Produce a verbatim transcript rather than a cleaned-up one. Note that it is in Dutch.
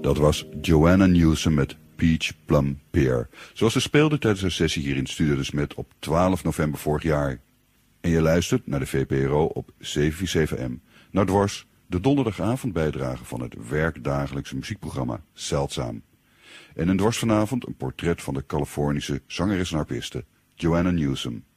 Dat was Joanna Newsom met Peach Plum Pear, zoals ze speelde tijdens haar sessie hier in Studio De Smet op twaalf november vorig jaar. En je luistert naar de V P R O op zeven vier zeven M. Nou dwars, de donderdagavondbijdrage van het werkdagelijkse muziekprogramma Zeldzaam. En een dwars vanavond een portret van de Californische zangeres en harpiste Joanna Newsom.